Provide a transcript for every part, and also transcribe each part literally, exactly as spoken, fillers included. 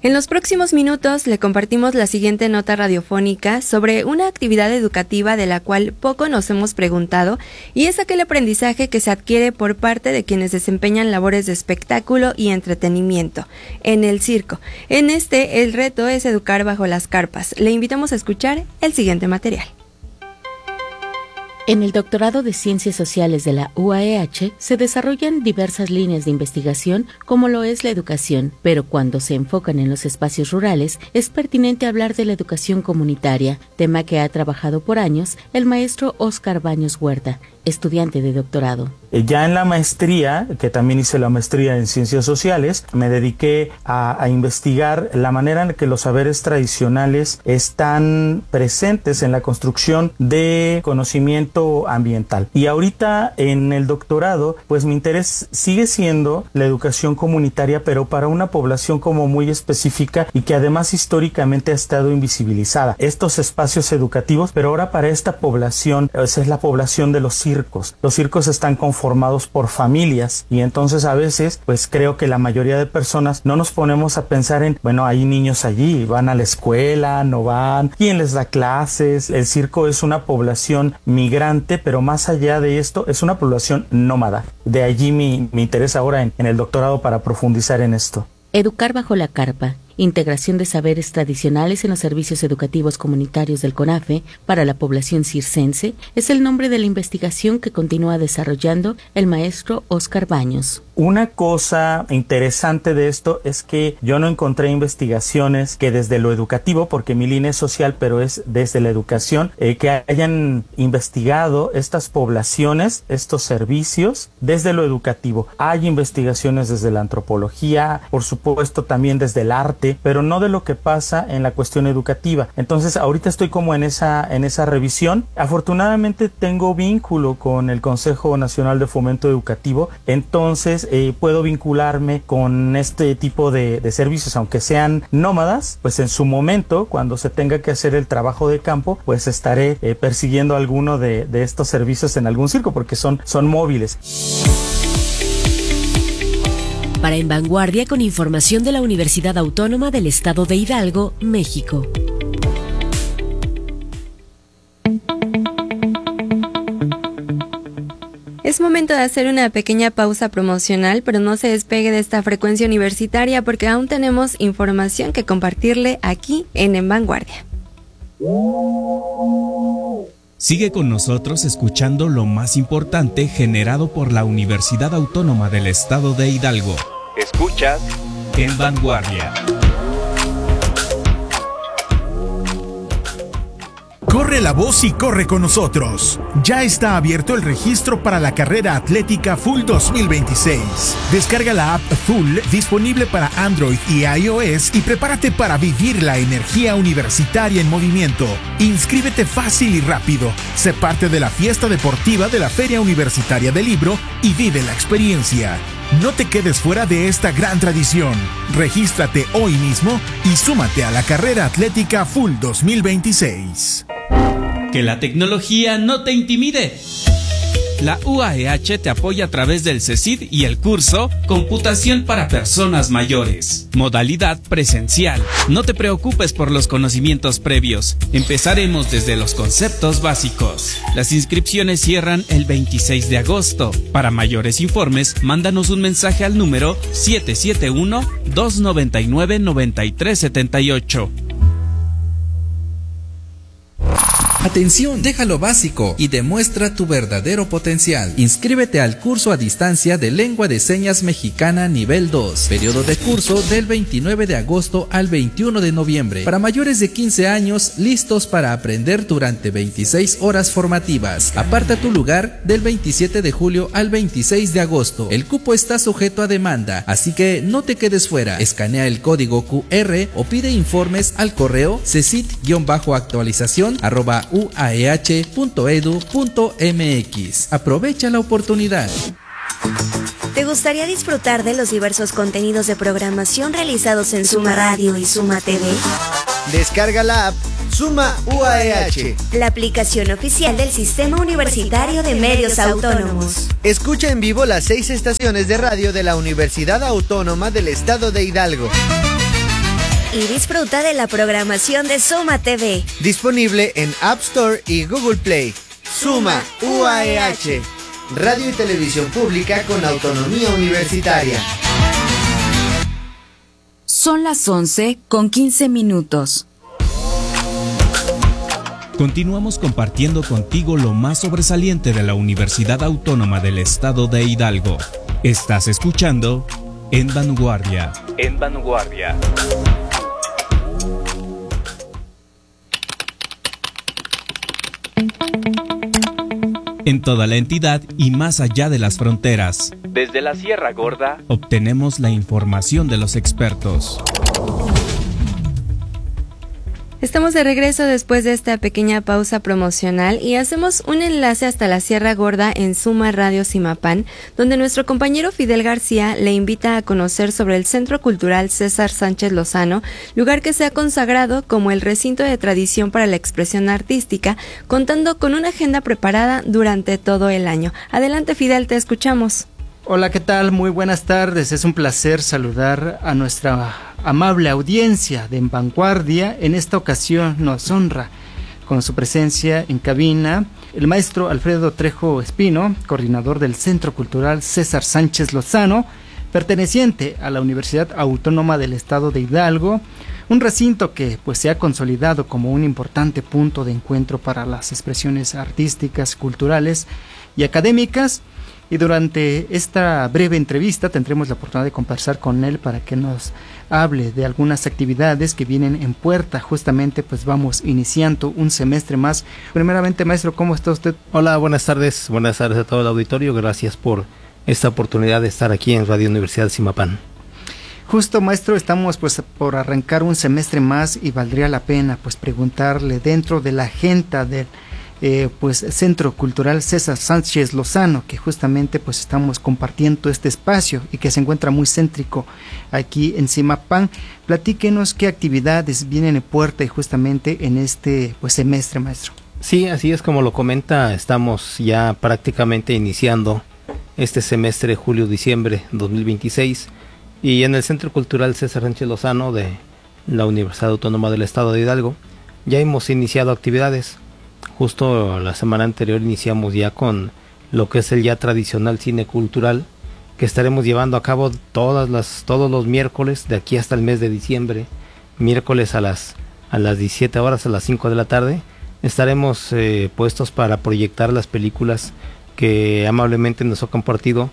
En los próximos minutos le compartimos la siguiente nota radiofónica sobre una actividad educativa de la cual poco nos hemos preguntado, y es aquel aprendizaje que se adquiere por parte de quienes desempeñan labores de espectáculo y entretenimiento en el circo. En este, el reto es educar bajo las carpas. Le invitamos a escuchar el siguiente material. En el doctorado de Ciencias Sociales de la U A E H se desarrollan diversas líneas de investigación como lo es la educación, pero cuando se enfocan en los espacios rurales es pertinente hablar de la educación comunitaria, tema que ha trabajado por años el maestro Óscar Baños Huerta, estudiante de doctorado. Ya en la maestría, que también hice la maestría en Ciencias Sociales, me dediqué a, a investigar la manera en que los saberes tradicionales están presentes en la construcción de conocimiento ambiental. Y ahorita en el doctorado, pues mi interés sigue siendo la educación comunitaria, pero para una población como muy específica y que además históricamente ha estado invisibilizada. Estos espacios educativos, pero ahora para esta población, esa es la población de los circos. Los circos están conformados formados por familias y entonces a veces pues creo que la mayoría de personas no nos ponemos a pensar en, bueno, hay niños allí, van a la escuela, no van, ¿quién les da clases? El circo es una población migrante, pero más allá de esto es una población nómada. De allí mi, mi interés ahora en, en el doctorado para profundizar en esto. Educar bajo la carpa, integración de saberes tradicionales en los servicios educativos comunitarios del CONAFE para la población circense, es el nombre de la investigación que continúa desarrollando el maestro Óscar Baños. Una cosa interesante de esto es que yo no encontré investigaciones que desde lo educativo, porque mi línea es social, pero es desde la educación, eh, que hayan investigado estas poblaciones, estos servicios, desde lo educativo. Hay investigaciones desde la antropología, por supuesto también desde el arte, pero no de lo que pasa en la cuestión educativa. Entonces ahorita estoy como en esa, en esa revisión. Afortunadamente tengo vínculo con el Consejo Nacional de Fomento Educativo, entonces Eh, puedo vincularme con este tipo de, de servicios, aunque sean nómadas, pues en su momento, cuando se tenga que hacer el trabajo de campo, pues estaré eh, persiguiendo alguno de, de estos servicios en algún circo, porque son, son móviles. Para En Vanguardia, con información de la Universidad Autónoma del Estado de Hidalgo, México. Es momento de hacer una pequeña pausa promocional, pero no se despegue de esta frecuencia universitaria porque aún tenemos información que compartirle aquí en En Vanguardia. Sigue con nosotros escuchando lo más importante generado por la Universidad Autónoma del Estado de Hidalgo. Escuchas En Vanguardia. Corre la voz y corre con nosotros. Ya está abierto el registro para la carrera atlética Full dos mil veintiséis. Descarga la app Full, disponible para Android y iOS, y prepárate para vivir la energía universitaria en movimiento. Inscríbete fácil y rápido. Sé parte de la fiesta deportiva de la Feria Universitaria del Libro y vive la experiencia. No te quedes fuera de esta gran tradición. Regístrate hoy mismo y súmate a la carrera atlética Full dos mil veintiséis. Que la tecnología no te intimide. La U A E H te apoya a través del CECID y el curso Computación para Personas Mayores. Modalidad presencial. No te preocupes por los conocimientos previos. Empezaremos desde los conceptos básicos. Las inscripciones cierran el veintiséis de agosto. Para mayores informes, mándanos un mensaje al número siete siete uno, dos nueve nueve, nueve tres siete ocho. Atención, deja lo básico y demuestra tu verdadero potencial. Inscríbete al curso a distancia de Lengua de Señas Mexicana nivel dos. Periodo de curso del veintinueve de agosto al veintiuno de noviembre. Para mayores de quince años, listos para aprender durante veintiséis horas formativas. Aparta tu lugar del veintisiete de julio al veintiséis de agosto. El cupo está sujeto a demanda, así que no te quedes fuera. Escanea el código Q R o pide informes al correo cecit-actualización arroba u a e h punto e d u punto m x. Aprovecha la oportunidad. ¿Te gustaría disfrutar de los diversos contenidos de programación realizados en Suma Radio y Suma T V? Descarga la app Suma U A E H, la aplicación oficial del Sistema Universitario de Medios Autónomos. Escucha en vivo las seis estaciones de radio de la Universidad Autónoma del Estado de Hidalgo. y disfruta de la programación de Suma T V. Disponible en App Store y Google Play. Suma U A E H, radio y televisión pública con autonomía universitaria. Son las once con quince minutos. Continuamos compartiendo contigo lo más sobresaliente de la Universidad Autónoma del Estado de Hidalgo. Estás escuchando En Vanguardia. En Vanguardia. En toda la entidad y más allá de las fronteras. Desde la Sierra Gorda, obtenemos la información de los expertos. Estamos de regreso después de esta pequeña pausa promocional y hacemos un enlace hasta la Sierra Gorda en Suma Radio Zimapán, donde nuestro compañero Fidel García le invita a conocer sobre el Centro Cultural César Sánchez Lozano, lugar que se ha consagrado como el recinto de tradición para la expresión artística, contando con una agenda preparada durante todo el año. Adelante, Fidel, te escuchamos. Hola, ¿qué tal? Muy buenas tardes. Es un placer saludar a nuestra amable audiencia de En Vanguardia. En esta ocasión nos honra con su presencia en cabina el maestro Alfredo Trejo Espino, coordinador del Centro Cultural César Sánchez Lozano, perteneciente a la Universidad Autónoma del Estado de Hidalgo, un recinto que pues se ha consolidado como un importante punto de encuentro para las expresiones artísticas, culturales y académicas. Y durante esta breve entrevista tendremos la oportunidad de conversar con él para que nos hable de algunas actividades que vienen en puerta. Justamente pues vamos iniciando un semestre más. Primeramente, maestro, ¿cómo está usted? Hola, buenas tardes. Buenas tardes a todo el auditorio. Gracias por esta oportunidad de estar aquí en Radio Universidad Zimapán. Justo, maestro, estamos pues por arrancar un semestre más y valdría la pena pues preguntarle dentro de la agenda del Eh, pues Centro Cultural César Sánchez Lozano, que justamente pues estamos compartiendo este espacio y que se encuentra muy céntrico aquí en Zimapán. Platíquenos qué actividades vienen en puerta y justamente en este pues semestre, maestro. Sí, así es como lo comenta, estamos ya prácticamente iniciando este semestre julio-diciembre dos mil veintiséis y en el Centro Cultural César Sánchez Lozano de la Universidad Autónoma del Estado de Hidalgo ya hemos iniciado actividades. Justo la semana anterior iniciamos ya con lo que es el ya tradicional cine cultural que estaremos llevando a cabo todas las todos los miércoles de aquí hasta el mes de diciembre, miércoles a las a las diecisiete horas, a las cinco de la tarde. Estaremos eh, puestos para proyectar las películas que amablemente nos ha compartido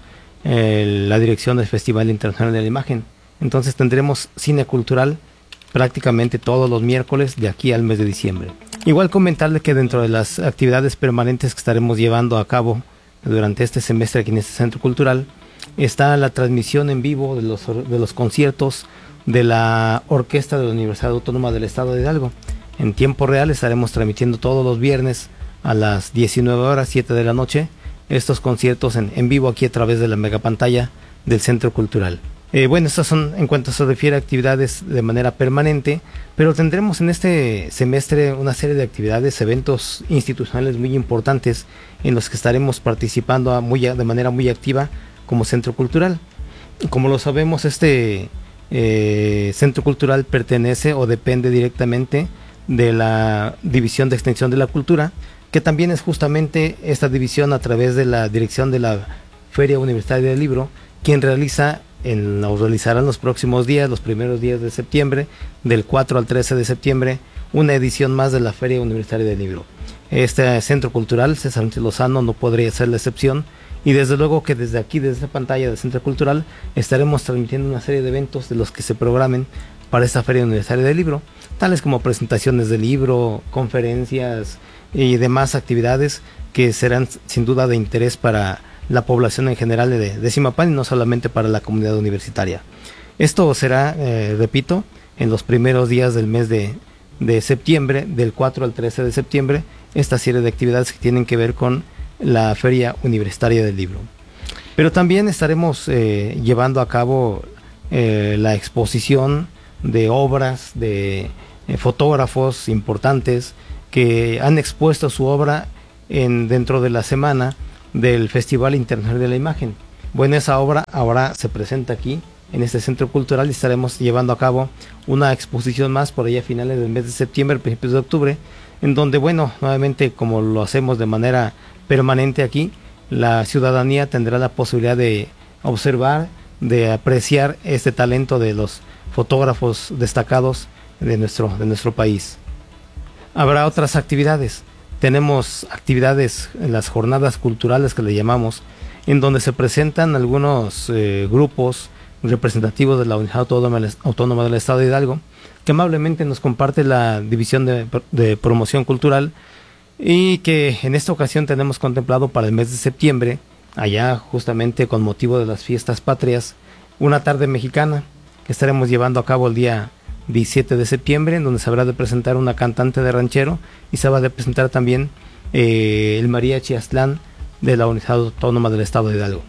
eh, la dirección del Festival Internacional de la Imagen. Entonces tendremos cine cultural prácticamente todos los miércoles de aquí al mes de diciembre. Igual comentarle que dentro de las actividades permanentes que estaremos llevando a cabo durante este semestre aquí en este Centro Cultural está la transmisión en vivo de los, de los conciertos de la Orquesta de la Universidad Autónoma del Estado de Hidalgo. En tiempo real estaremos transmitiendo todos los viernes a las diecinueve horas, siete de la noche, estos conciertos en, en vivo aquí a través de la megapantalla del Centro Cultural. Eh, bueno, estas son en cuanto se refiere a actividades de manera permanente, pero tendremos en este semestre una serie de actividades, eventos institucionales muy importantes en los que estaremos participando a muy, de manera muy activa como Centro Cultural. Como lo sabemos, este eh, Centro Cultural pertenece o depende directamente de la División de Extensión de la Cultura, que también es justamente esta división a través de la dirección de la Feria Universitaria del Libro, quien realiza En, nos realizarán los próximos días, los primeros días de septiembre, del cuatro al trece de septiembre, una edición más de la Feria Universitaria del Libro. Este Centro Cultural César Sánchez Lozano no podría ser la excepción y desde luego que desde aquí, desde esta pantalla del Centro Cultural, estaremos transmitiendo una serie de eventos de los que se programen para esta Feria Universitaria del Libro, tales como presentaciones de libro, conferencias y demás actividades que serán sin duda de interés para la población en general de, de Zimapán y no solamente para la comunidad universitaria. Esto será, eh, repito, en los primeros días del mes de, de septiembre, del cuatro al trece de septiembre, esta serie de actividades que tienen que ver con la Feria Universitaria del Libro. Pero también estaremos eh, llevando a cabo eh, la exposición de obras de eh, fotógrafos importantes que han expuesto su obra en, dentro de la semana del Festival Internacional de la Imagen. Bueno, esa obra ahora se presenta aquí en este centro cultural, y estaremos llevando a cabo una exposición más por allá a finales del mes de septiembre, principios de octubre, en donde, bueno, nuevamente, como lo hacemos de manera permanente aquí, la ciudadanía tendrá la posibilidad de observar, de apreciar este talento de los fotógrafos destacados de nuestro, de nuestro país. Habrá otras actividades. Tenemos actividades en las jornadas culturales que le llamamos, en donde se presentan algunos eh, grupos representativos de la Unidad Autónoma, Autónoma del Estado de Hidalgo, que amablemente nos comparte la División de, de Promoción Cultural, y que en esta ocasión tenemos contemplado para el mes de septiembre, allá justamente con motivo de las fiestas patrias, una tarde mexicana que estaremos llevando a cabo el día diecisiete de septiembre, en donde se habrá de presentar una cantante de ranchero, y se va de presentar también eh, el mariachi Aztlán de la Unidad Autónoma del Estado de Hidalgo.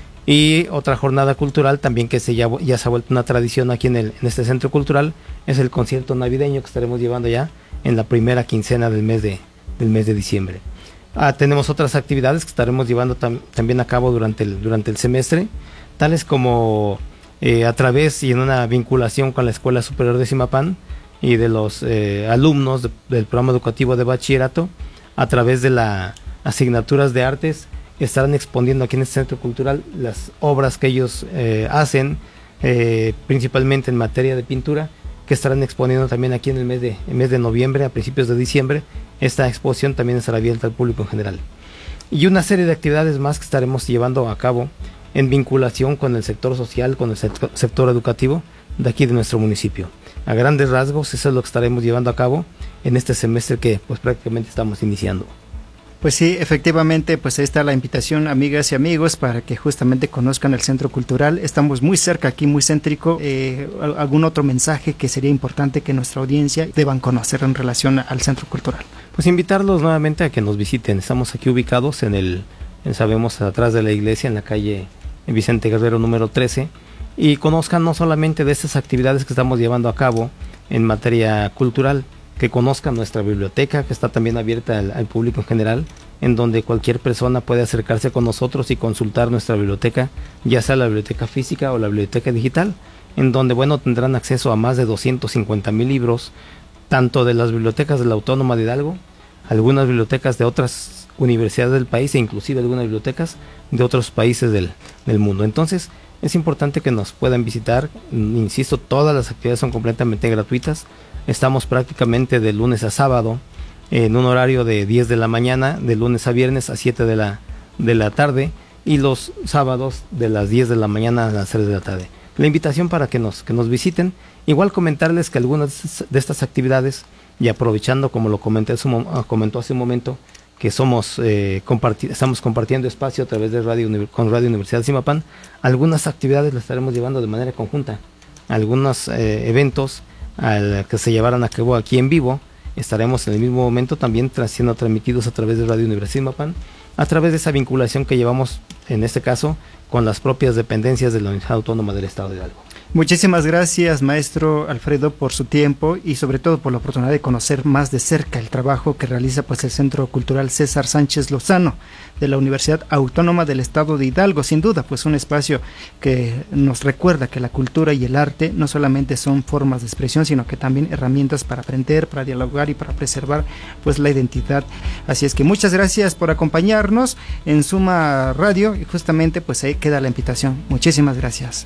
Y otra jornada cultural también que se ya, ya se ha vuelto una tradición aquí en, el, en este centro cultural, es el concierto navideño que estaremos llevando ya en la primera quincena del mes de, del mes de diciembre. Ah, tenemos otras actividades que estaremos llevando tam, también a cabo durante el, durante el semestre, tales como eh, a través y en una vinculación con la Escuela Superior de Zimapán y de los eh, alumnos de, del programa educativo de bachillerato, a través de las asignaturas de artes, estarán exponiendo aquí en este centro cultural las obras que ellos eh, hacen, eh, principalmente en materia de pintura, que estarán exponiendo también aquí en el mes de, el mes de noviembre, a principios de diciembre. Esta exposición también estará abierta al público en general. Y una serie de actividades más que estaremos llevando a cabo en vinculación con el sector social, con el sector, sector educativo de aquí de nuestro municipio. A grandes rasgos, eso es lo que estaremos llevando a cabo en este semestre que pues prácticamente estamos iniciando. Pues sí, efectivamente, pues ahí está la invitación, amigas y amigos, para que justamente conozcan el Centro Cultural. Estamos muy cerca aquí, muy céntrico. Eh, ¿Algún otro mensaje que sería importante que nuestra audiencia deban conocer en relación al Centro Cultural? Pues invitarlos nuevamente a que nos visiten. Estamos aquí ubicados en el, en, sabemos, atrás de la iglesia, en la calle Vicente Guerrero número trece, y conozcan no solamente de estas actividades que estamos llevando a cabo en materia cultural, que conozcan nuestra biblioteca, que está también abierta al, al público en general, en donde cualquier persona puede acercarse con nosotros y consultar nuestra biblioteca, ya sea la biblioteca física o la biblioteca digital, en donde, bueno, tendrán acceso a más de doscientos cincuenta mil libros, tanto de las bibliotecas de la Autónoma de Hidalgo, algunas bibliotecas de otras universidades del país, e inclusive algunas bibliotecas de otros países del, del mundo. Entonces, es importante que nos puedan visitar. Insisto, todas las actividades son completamente gratuitas. Estamos prácticamente de lunes a sábado en un horario de diez de la mañana, de lunes a viernes a siete de la, de la tarde, y los sábados de las diez de la mañana a las tres de la tarde. La invitación para que nos, que nos visiten. Igual comentarles que algunas de estas actividades, y aprovechando, como lo comenté, comentó hace un momento, que somos eh, comparti estamos compartiendo espacio a través de radio con Radio Universidad de Zimapán, algunas actividades las estaremos llevando de manera conjunta. Algunos eh, eventos al que se llevaran a cabo aquí en vivo, estaremos en el mismo momento también siendo transmitidos a través de Radio Universidad de Zimapán, a través de esa vinculación que llevamos, en este caso, con las propias dependencias de la Unidad Autónoma del Estado de Hidalgo. Muchísimas gracias, maestro Alfredo, por su tiempo y sobre todo por la oportunidad de conocer más de cerca el trabajo que realiza pues el Centro Cultural César Sánchez Lozano de la Universidad Autónoma del Estado de Hidalgo. Sin duda, pues un espacio que nos recuerda que la cultura y el arte no solamente son formas de expresión, sino que también herramientas para aprender, para dialogar y para preservar pues la identidad. Así es que muchas gracias por acompañarnos en Suma Radio, y justamente pues ahí queda la invitación. Muchísimas gracias.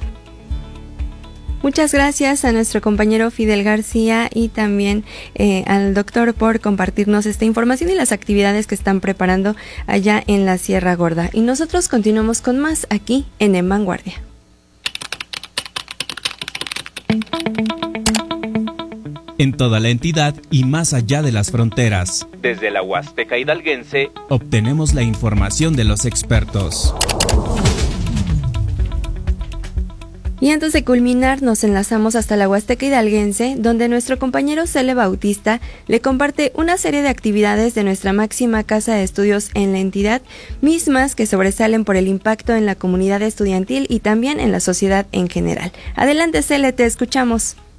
Muchas gracias a nuestro compañero Fidel García y también eh, al doctor por compartirnos esta información y las actividades que están preparando allá en la Sierra Gorda. Y nosotros continuamos con más aquí en En Vanguardia. En toda la entidad y más allá de las fronteras. Desde la Huasteca hidalguense, obtenemos la información de los expertos. Y antes de culminar, nos enlazamos hasta la Huasteca hidalguense, donde nuestro compañero Cele Bautista le comparte una serie de actividades de nuestra máxima casa de estudios en la entidad, mismas que sobresalen por el impacto en la comunidad estudiantil y también en la sociedad en general. Adelante, Cele, te escuchamos.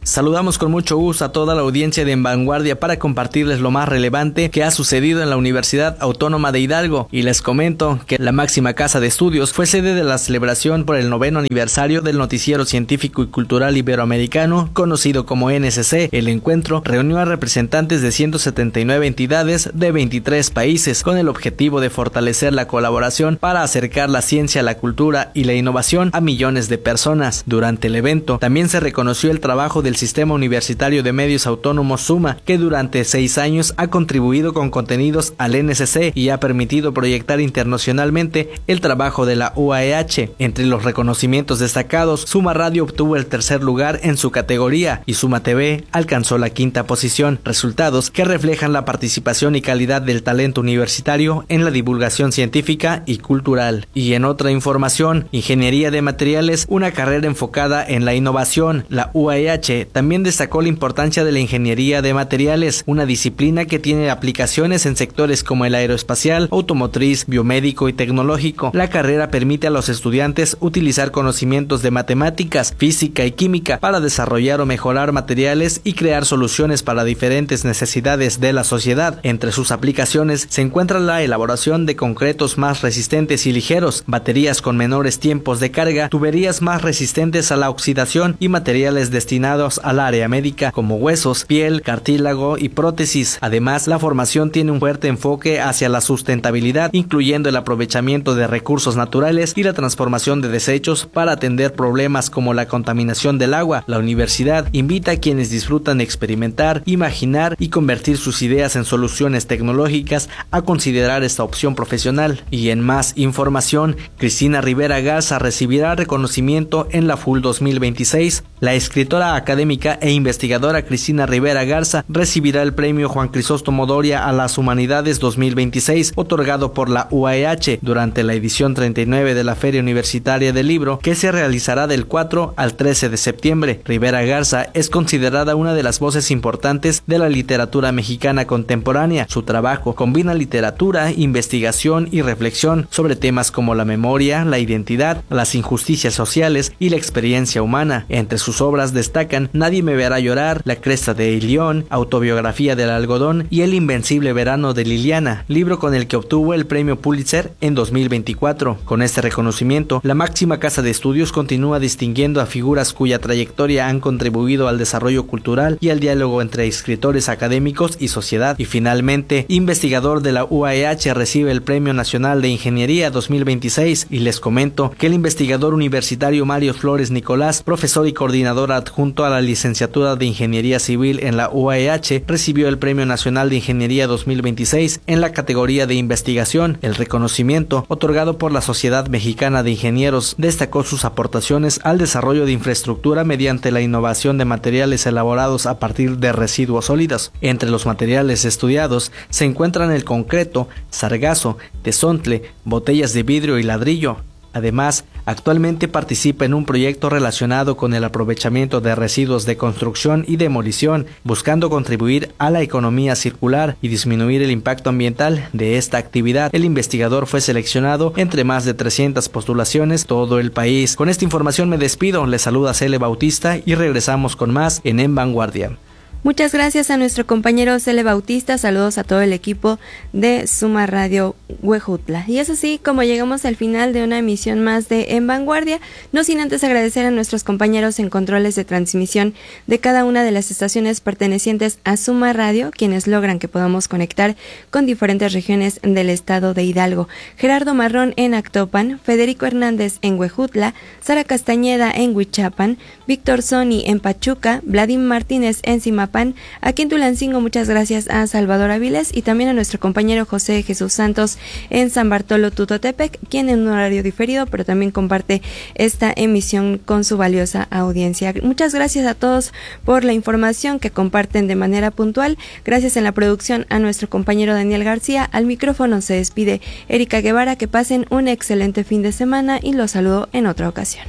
Saludamos con mucho gusto a toda la audiencia de En Vanguardia para compartirles lo más relevante que ha sucedido en la Universidad Autónoma de Hidalgo, y les comento que la máxima casa de estudios fue sede de la celebración por el noveno aniversario del Noticiero Científico y Cultural Iberoamericano, conocido como N S C. El encuentro reunió a representantes de ciento setenta y nueve entidades de veintitrés países con el objetivo de fortalecer la colaboración para acercar la ciencia, la cultura y la innovación a millones de personas. Durante el evento también se reconoció el trabajo del Sistema Universitario de Medios Autónomos SUMA, que durante seis años ha contribuido con contenidos al N S C y ha permitido proyectar internacionalmente el trabajo de la U A E H. Entre los reconocimientos destacados, SUMA Radio obtuvo el tercer lugar en su categoría y SUMA T V alcanzó la quinta posición, resultados que reflejan la participación y calidad del talento universitario en la divulgación científica y cultural. Y en otra información, Ingeniería de Materiales, una carrera enfocada en la innovación. La U A E H también destacó la importancia de la ingeniería de materiales, una disciplina que tiene aplicaciones en sectores como el aeroespacial, automotriz, biomédico y tecnológico. La carrera permite a los estudiantes utilizar conocimientos de matemáticas, física y química para desarrollar o mejorar materiales y crear soluciones para diferentes necesidades de la sociedad. Entre sus aplicaciones se encuentra la elaboración de concretos más resistentes y ligeros, baterías con menores tiempos de carga, tuberías más resistentes a la oxidación y materiales destinados al área médica como huesos, piel, cartílago y prótesis. Además, la formación tiene un fuerte enfoque hacia la sustentabilidad, incluyendo el aprovechamiento de recursos naturales y la transformación de desechos para atender problemas como la contaminación del agua. La universidad invita a quienes disfrutan experimentar, imaginar y convertir sus ideas en soluciones tecnológicas a considerar esta opción profesional. Y en más información, Cristina Rivera Garza recibirá reconocimiento en la F U L dos mil veintiséis. La escritora académica e investigadora Cristina Rivera Garza recibirá el premio Juan Crisóstomo Doria a las Humanidades dos mil veintiséis, otorgado por la U A E H durante la edición treinta y nueve de la Feria Universitaria del Libro, que se realizará del cuatro al trece de septiembre. Rivera Garza es considerada una de las voces importantes de la literatura mexicana contemporánea. Su trabajo combina literatura, investigación y reflexión sobre temas como la memoria, la identidad, las injusticias sociales y la experiencia humana. Entre sus obras destacan Nadie me verá llorar, La cresta de Ilión, Autobiografía del algodón y El invencible verano de Liliana, libro con el que obtuvo el premio Pulitzer en dos mil veinticuatro. Con este reconocimiento, la máxima casa de estudios continúa distinguiendo a figuras cuya trayectoria han contribuido al desarrollo cultural y al diálogo entre escritores académicos y sociedad. Y finalmente, investigador de la U A E H recibe el Premio Nacional de Ingeniería dos mil veintiséis, y les comento que el investigador universitario Mario Flores Nicolás, profesor y coordinador adjunto a la licenciatura de Ingeniería Civil en la U A E H, recibió el Premio Nacional de Ingeniería dos mil veintiséis en la categoría de investigación. El reconocimiento, otorgado por la Sociedad Mexicana de Ingenieros, destacó sus aportaciones al desarrollo de infraestructura mediante la innovación de materiales elaborados a partir de residuos sólidos. Entre los materiales estudiados se encuentran el concreto, sargazo, tesontle, botellas de vidrio y ladrillo. Además, actualmente participa en un proyecto relacionado con el aprovechamiento de residuos de construcción y demolición, buscando contribuir a la economía circular y disminuir el impacto ambiental de esta actividad. El investigador fue seleccionado entre más de trescientas postulaciones todo el país. Con esta información me despido, les saluda Cele Bautista y regresamos con más en En Vanguardia. Muchas gracias a nuestro compañero Cele Bautista, saludos a todo el equipo de SUMA Radio Huejutla. Y es así como llegamos al final de una emisión más de En Vanguardia, no sin antes agradecer a nuestros compañeros en controles de transmisión de cada una de las estaciones pertenecientes a SUMA Radio, quienes logran que podamos conectar con diferentes regiones del estado de Hidalgo. Gerardo Marrón en Actopan, Federico Hernández en Huejutla, Sara Castañeda en Huichapan, Víctor Soni en Pachuca, Vladimir Martínez en Simapán. Aquí en Tulancingo, muchas gracias a Salvador Aviles y también a nuestro compañero José Jesús Santos en San Bartolo Tutotepec, quien en un horario diferido, pero también comparte esta emisión con su valiosa audiencia. Muchas gracias a todos por la información que comparten de manera puntual. Gracias en la producción a nuestro compañero Daniel García. Al micrófono se despide Erika Guevara. Que pasen un excelente fin de semana y los saludo en otra ocasión.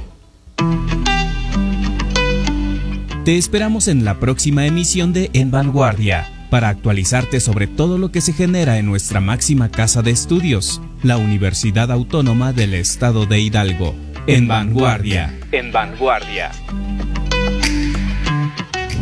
Te esperamos en la próxima emisión de En Vanguardia para actualizarte sobre todo lo que se genera en nuestra máxima casa de estudios, la Universidad Autónoma del Estado de Hidalgo. En Vanguardia. En Vanguardia.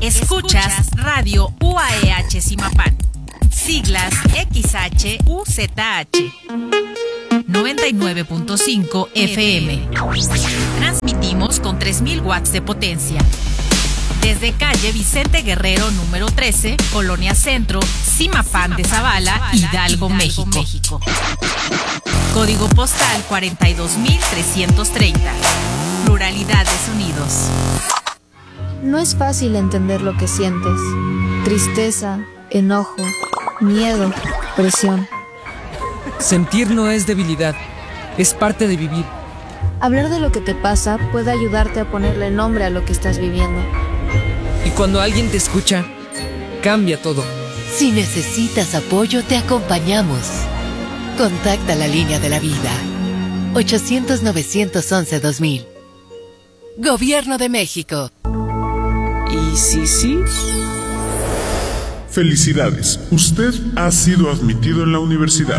Escuchas Radio U A E H Zimapán. Siglas X H U Z H. noventa y nueve punto cinco F M. Transmitimos con tres mil watts de potencia. Desde calle Vicente Guerrero número trece, Colonia Centro, Zimapán de Zavala, Hidalgo, México. México. Código postal cuarenta y dos mil trescientos treinta. Pluralidad de sonidos. No es fácil entender lo que sientes. Tristeza, enojo, miedo, presión. Sentir no es debilidad, es parte de vivir. Hablar de lo que te pasa puede ayudarte a ponerle nombre a lo que estás viviendo. Y cuando alguien te escucha, cambia todo. Si necesitas apoyo, te acompañamos. Contacta la línea de la vida. ochocientos, novecientos once, dos mil. Gobierno de México. ¿Y sí, sí? Felicidades, usted ha sido admitido en la universidad.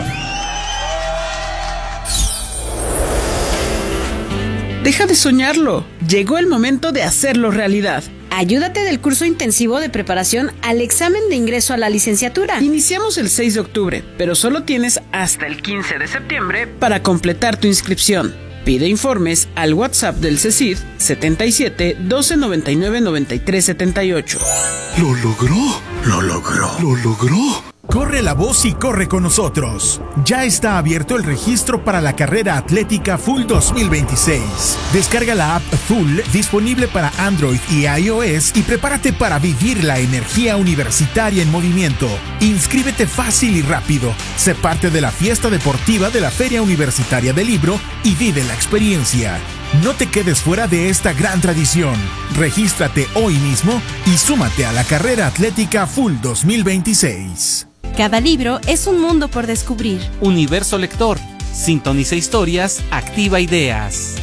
Deja de soñarlo. Llegó el momento de hacerlo realidad. Ayúdate del curso intensivo de preparación al examen de ingreso a la licenciatura. Iniciamos el seis de octubre, pero solo tienes hasta el quince de septiembre para completar tu inscripción. Pide informes al WhatsApp del CECID setenta y siete, doce, noventa y nueve, noventa y tres, setenta y ocho. Lo logró, lo logró, lo logró. Corre la voz y corre con nosotros. Ya está abierto el registro para la carrera atlética Full dos mil veintiséis. Descarga la app Full, disponible para Android y iOS, y prepárate para vivir la energía universitaria en movimiento. Inscríbete fácil y rápido. Sé parte de la fiesta deportiva de la Feria Universitaria del Libro y vive la experiencia. No te quedes fuera de esta gran tradición. Regístrate hoy mismo y súmate a la carrera atlética Full dos mil veintiséis. Cada libro es un mundo por descubrir. Universo Lector. Sintoniza historias, activa ideas.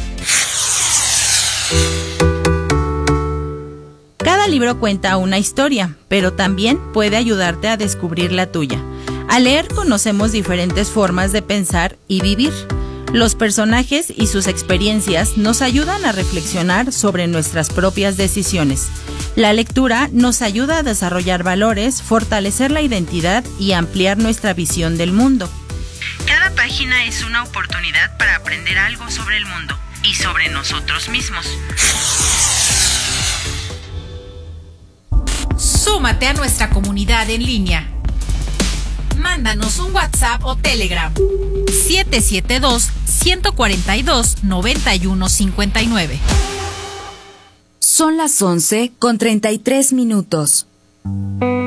Cada libro cuenta una historia, pero también puede ayudarte a descubrir la tuya. Al leer conocemos diferentes formas de pensar y vivir. Los personajes y sus experiencias nos ayudan a reflexionar sobre nuestras propias decisiones. La lectura nos ayuda a desarrollar valores, fortalecer la identidad y ampliar nuestra visión del mundo. Cada página es una oportunidad para aprender algo sobre el mundo y sobre nosotros mismos. Súmate a nuestra comunidad en línea. Mándanos un WhatsApp o Telegram. siete siete dos, uno cuatro dos, nueve uno cinco nueve. Son las once con treinta y tres minutos.